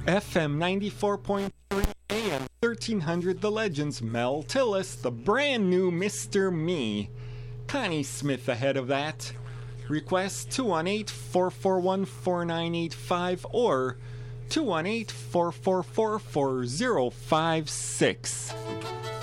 FM 94.3 AM 1300 The Legends, Mel Tillis, the brand new Mr. Me. Connie Smith ahead of that. Request 218-441-4985 or 218-444-4056.